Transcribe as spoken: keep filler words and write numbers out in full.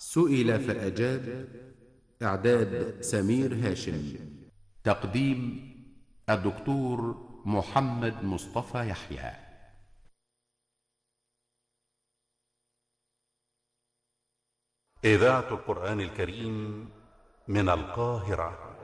سئل فأجاب. إعداد سمير هاشم. تقديم الدكتور محمد مصطفى يحيى. إذاعة القرآن الكريم من القاهرة.